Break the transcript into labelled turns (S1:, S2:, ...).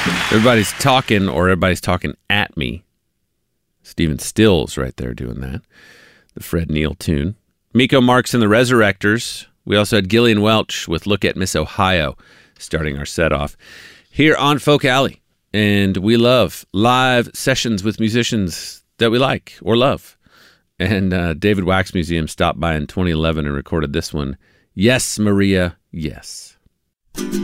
S1: Everybody's talking, or everybody's talking at me. Stephen Stills right there doing that. The Fred Neil tune. Miko Marks and the Resurrectors. We also had Gillian Welch with Look at Miss Ohio starting our set off here on Folk Alley. And we love live sessions with musicians that we like or love. And David Wax Museum stopped by in 2011 and recorded this one. Yes, Maria, yes.